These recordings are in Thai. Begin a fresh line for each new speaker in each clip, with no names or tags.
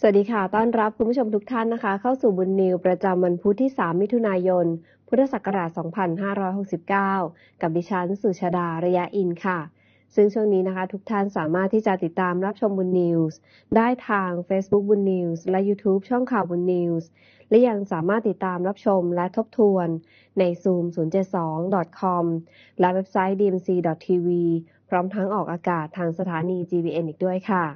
สวัสดีค่ะต้อนรับคุณผู้ชมทุกท่านนะคะเข้าสู่บุญนิวประจำวันพุธที่ 3 มิถุนายน พุทธศักราช 2569 กับดิฉันสุชาดา ระยะอินค่ะ ซึ่งช่วงนี้นะคะทุกท่านสามารถที่จะติดตามรับชมบุญนิวส์ได้ทาง Facebook บุญนิวส์และ YouTube ช่องข่าวบุญนิวส์และยังสามารถติดตามรับชมและทบทวนใน zoom072.com และเว็บไซต์ dmc.tv พร้อมทั้งออกอากาศทางสถานี GBN อีกด้วยค่ะ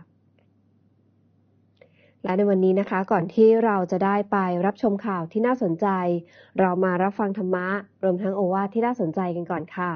และในวันนี้นะคะก่อนที่เราจะได้ไปรับชมข่าวที่น่าสนใจเรามารับฟังธรรมะรวมทั้งโอวาทที่น่าสนใจกันก่อนค่ะ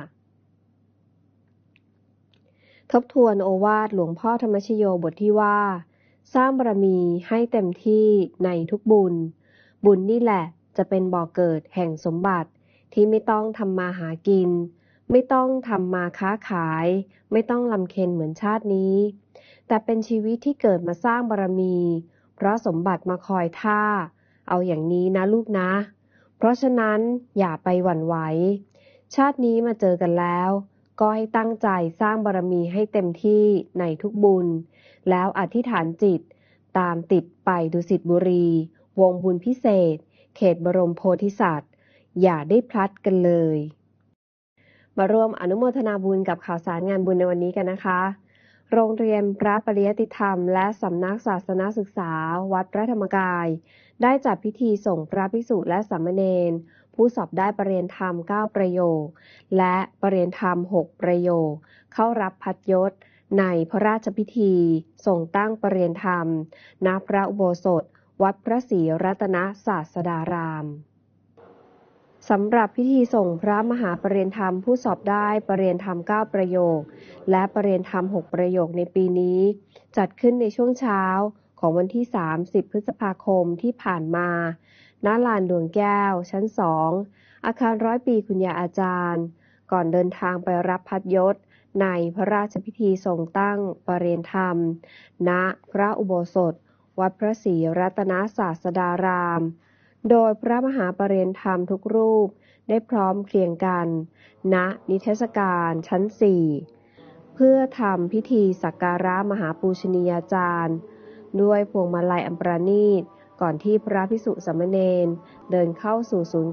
ทบทวนโอวาทหลวงพ่อธรรมชโยบทที่ว่าสร้างบารมีให้เต็มที่ในทุกบุญบุญนี่แหละจะเป็นบ่อเกิดแห่งสมบัติที่ไม่ต้องทำมาหากินไม่ต้องทำมาค้าขายไม่ต้องลำเค็ญเหมือนชาตินี้แต่เป็นชีวิตที่เกิดมาสร้างบารมีเพราะสมบัติมาคอยท่าเอาอย่างนี้นะลูกนะเพราะฉะนั้นอย่าไปหวั่นไหวชาตินี้มาเจอกันแล้วก็ให้ตั้งใจสร้างบารมีให้เต็มที่ในทุกบุญแล้วอธิษฐานจิตตามติดไปดุสิตบุรีวงบุญพิเศษเขตบรมโพธิสัตว์อย่าได้พลัดกันเลยมาร่วมอนุโมทนาบุญกับข่าวสารงานบุญในวันนี้กันนะคะโรงเรียนพระปริยติธรรมและสำนักศาสนศึกษาวัดพระธรรมกายได้จัดพิธีส่งพระภิกษุและสามเณรผู้สอบได้ประริยนธรรม9ประโยคและประริยนธรรม6ประโยคเข้ารับพัดยศในพระราชพิธีส่งตั้งประริยนธรรมณพระอุโบสถวัดพระศรีรัตนศาสดารามสำหรับพิธีส่งพระมหาปริญญาธรรมผู้สอบได้ปริญญาธรรม9ประโยคและปริญญาธรรม6ประโยคในปีนี้จัดขึ้นในช่วงเช้าของวันที่30พฤษภาคมที่ผ่านมาณลานดวงแก้วชั้น2อาคาร100 ปีคุณยายอาจารย์ก่อนเดินทางไปรับพัดยศในพระราชพิธีทรงตั้งปริญญาธรรมณพระอุโบสถวัดพระศรีรัตนศาสดารามโดยพระมหาปริญญาธรรมทุกรูปได้พร้อมเพรียงกันณนิทรรศการชั้น4เพื่อทำพิธีสักการะมหาปูชนียาจารย์ด้วยพวงมาลัยอันประณีตก่อนที่พระภิกษุสามเณรเดินเข้าสู่ศูนย์